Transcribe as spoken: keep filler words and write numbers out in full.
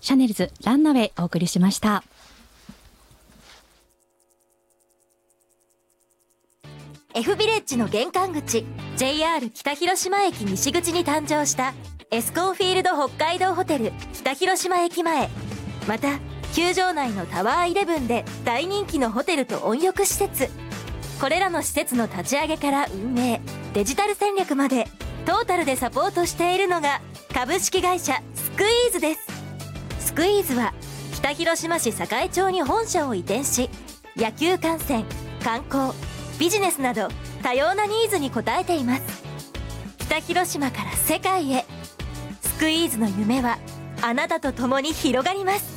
シャネルズランナウェイお送りしました。 F ビレッジの玄関口 ジェイアール 北広島駅西口に誕生したエスコンフィールド北海道ホテル北広島駅前、また球場内のタワーイレブンで大人気のホテルと温浴施設、これらの施設の立ち上げから運営、デジタル戦略までトータルでサポートしているのが株式会社スクイーズです。スクイーズは北広島市栄町に本社を移転し、野球観戦、観光、ビジネスなど多様なニーズに応えています。北広島から世界へ、スクイーズの夢はあなたと共に広がります。